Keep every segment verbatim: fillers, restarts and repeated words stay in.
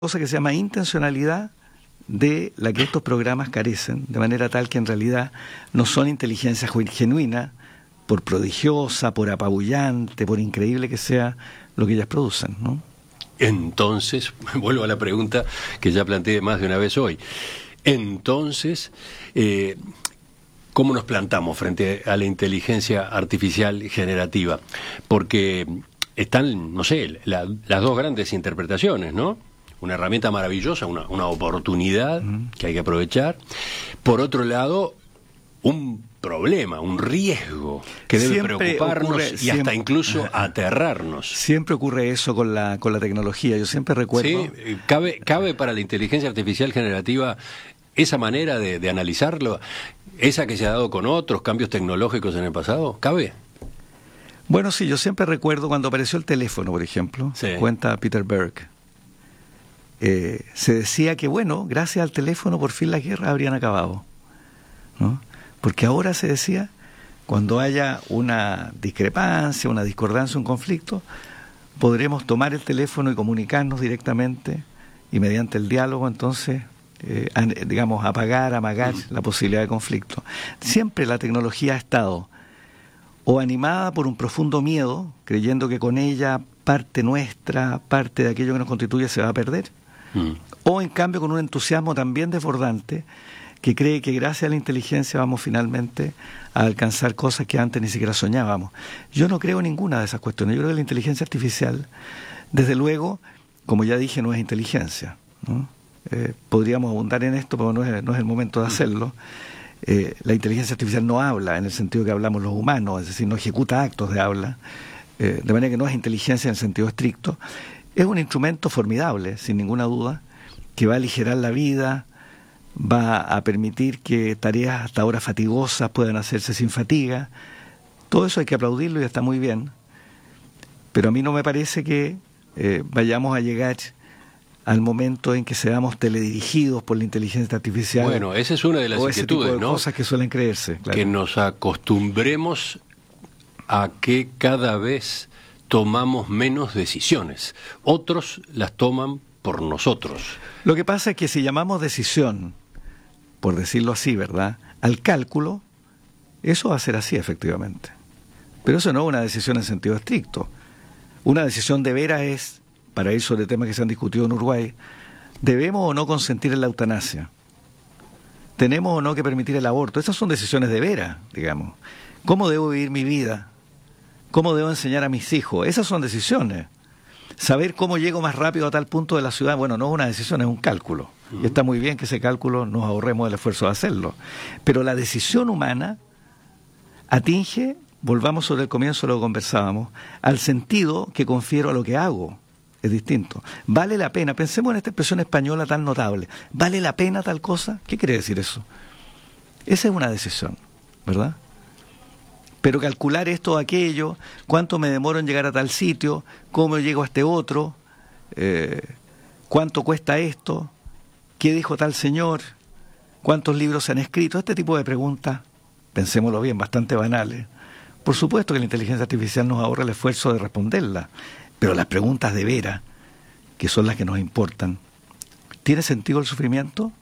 cosa que se llama intencionalidad de la que estos programas carecen, de manera tal que en realidad no son inteligencia genuina, por prodigiosa, por apabullante, por increíble que sea lo que ellas producen, ¿no? Entonces, vuelvo a la pregunta que ya planteé más de una vez hoy. Entonces, eh, ¿cómo nos plantamos frente a la inteligencia artificial generativa? Porque están, no sé, la, las dos grandes interpretaciones, ¿no? Una herramienta maravillosa, una, una oportunidad uh-huh. que hay que aprovechar. Por otro lado, un problema, un riesgo que debe siempre preocuparnos ocurre, y siempre, hasta incluso aterrarnos. Siempre ocurre eso con la con la tecnología. Yo siempre recuerdo... Sí, cabe, cabe para la inteligencia artificial generativa esa manera de, de analizarlo, esa que se ha dado con otros cambios tecnológicos en el pasado, ¿cabe? Bueno, sí, yo siempre recuerdo cuando apareció el teléfono, por ejemplo, sí. Cuenta Peter Berg. Eh, se decía que, bueno, gracias al teléfono por fin las guerras habrían acabado, ¿no? Porque ahora se decía, cuando haya una discrepancia, una discordancia, un conflicto, podremos tomar el teléfono y comunicarnos directamente y mediante el diálogo, entonces, eh, digamos, apagar, amagar la posibilidad de conflicto. Siempre la tecnología ha estado o animada por un profundo miedo, creyendo que con ella parte nuestra, parte de aquello que nos constituye se va a perder, mm. o en cambio con un entusiasmo también desbordante, que cree que gracias a la inteligencia vamos finalmente a alcanzar cosas que antes ni siquiera soñábamos. Yo no creo en ninguna de esas cuestiones. Yo creo que la inteligencia artificial, desde luego, como ya dije, no es inteligencia, ¿no? Eh, podríamos abundar en esto, pero no es, no es el momento de hacerlo. Eh, la inteligencia artificial no habla en el sentido que hablamos los humanos, es decir, no ejecuta actos de habla, eh, de manera que no es inteligencia en el sentido estricto. Es un instrumento formidable, sin ninguna duda, que va a aligerar la vida, va a permitir que tareas hasta ahora fatigosas puedan hacerse sin fatiga. Todo eso hay que aplaudirlo y está muy bien, pero a mí no me parece que eh, vayamos a llegar al momento en que seamos teledirigidos por la inteligencia artificial. Bueno, esa es una de las o inquietudes, ese tipo de ¿no? Cosas que suelen creerse, claro. Que nos acostumbremos a que cada vez tomamos menos decisiones. Otros las toman por nosotros. Lo que pasa es que si llamamos decisión, por decirlo así, ¿verdad?, al cálculo, eso va a ser así efectivamente. Pero eso no es una decisión en sentido estricto. Una decisión de veras es, para ir sobre temas que se han discutido en Uruguay, ¿debemos o no consentir en la eutanasia? ¿Tenemos o no que permitir el aborto? Esas son decisiones de veras, digamos. ¿Cómo debo vivir mi vida? ¿Cómo debo enseñar a mis hijos? Esas son decisiones. Saber cómo llego más rápido a tal punto de la ciudad, bueno, no es una decisión, es un cálculo. Y está muy bien que ese cálculo nos ahorremos el esfuerzo de hacerlo. Pero la decisión humana atinge, volvamos sobre el comienzo de lo que conversábamos, al sentido que confiero a lo que hago. Es distinto. ¿Vale la pena? Pensemos en esta expresión española tan notable. ¿Vale la pena tal cosa? ¿Qué quiere decir eso? Esa es una decisión, ¿verdad? Pero calcular esto o aquello, cuánto me demoro en llegar a tal sitio, cómo llego a este otro, eh, cuánto cuesta esto, qué dijo tal señor, cuántos libros se han escrito, este tipo de preguntas, pensémoslo bien, bastante banales. Por supuesto que la inteligencia artificial nos ahorra el esfuerzo de responderla, pero las preguntas de veras, que son las que nos importan, ¿tiene sentido el sufrimiento?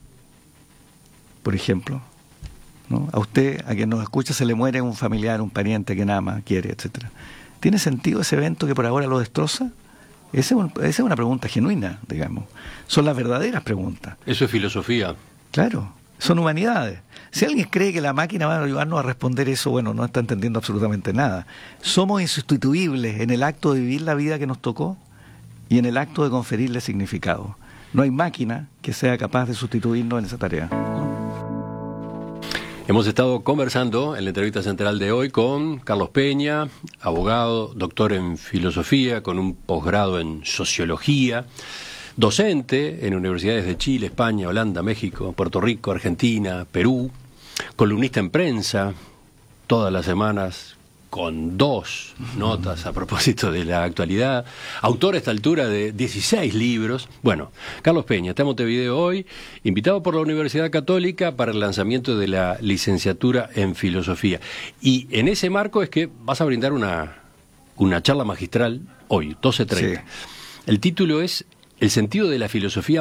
Por ejemplo, ¿no? A usted, a quien nos escucha, se le muere un familiar, un pariente que ama, quiere, etcétera. ¿Tiene sentido ese evento que por ahora lo destroza? Esa es, un, esa es una pregunta genuina, digamos. Son las verdaderas preguntas. Eso es filosofía. Claro, son humanidades. Si alguien cree que la máquina va a ayudarnos a responder eso, bueno, no está entendiendo absolutamente nada. Somos insustituibles en el acto de vivir la vida que nos tocó y en el acto de conferirle significado. No hay máquina que sea capaz de sustituirnos en esa tarea. Hemos estado conversando en la entrevista central de hoy con Carlos Peña, abogado, doctor en filosofía, con un posgrado en sociología, docente en universidades de Chile, España, Holanda, México, Puerto Rico, Argentina, Perú, columnista en prensa, todas las semanas con dos notas a propósito de la actualidad, autor a esta altura de dieciséis libros. Bueno, Carlos Peña está en Montevideo hoy, invitado por la Universidad Católica para el lanzamiento de la licenciatura en filosofía. Y en ese marco es que vas a brindar una, una charla magistral hoy, doce treinta. Sí. El título es el sentido de la filosofía